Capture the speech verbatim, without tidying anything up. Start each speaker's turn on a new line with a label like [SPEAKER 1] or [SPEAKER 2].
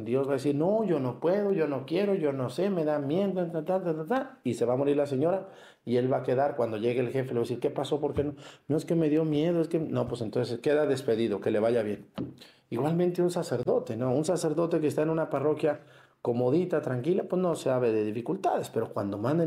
[SPEAKER 1] Dios va a decir, no, yo no puedo, yo no quiero, yo no sé, me da miedo, ta, ta, ta, ta, ta", y se va a morir la señora y él va a quedar, cuando llegue el jefe, le va a decir, ¿qué pasó? ¿Por qué no? No es que me dio miedo, es que, no, pues entonces queda despedido, que le vaya bien. Igualmente un sacerdote, ¿no? Un sacerdote que está en una parroquia comodita, tranquila, pues no sabe de dificultades, pero cuando manda